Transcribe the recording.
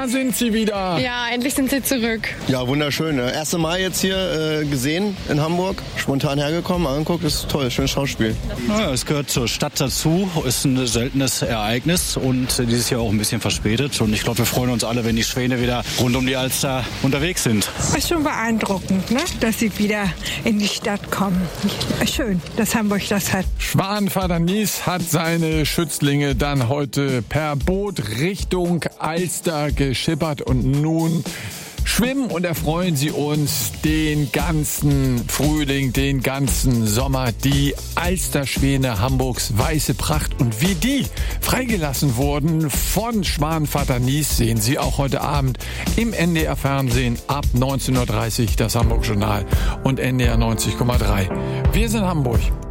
sind sie wieder. Ja, endlich sind sie zurück. Ja, wunderschön. Ne? Erste Mal jetzt hier gesehen in Hamburg. Spontan hergekommen, angeguckt. Ist toll, schönes Schauspiel. Ja, es gehört zur Stadt dazu. Ist ein seltenes Ereignis und dieses Jahr auch ein bisschen verspätet. Und ich glaube, wir freuen uns alle, wenn die Schwäne wieder rund um die Alster unterwegs sind. Ist schon beeindruckend, ne? Dass sie wieder in die Stadt kommen. Schön, dass Hamburg das hat. Schwanenvater Nies hat seine Schützlinge dann heute per Boot Richtung Alster geschippert und nun schwimmen und erfreuen sie uns den ganzen Frühling, den ganzen Sommer. Die Alsterschwäne, Hamburgs weiße Pracht. Und wie die freigelassen wurden von Schwanenvater Nies, sehen Sie auch heute Abend im NDR-Fernsehen ab 19.30 Uhr das Hamburg-Journal und NDR 90,3. Wir sind Hamburg.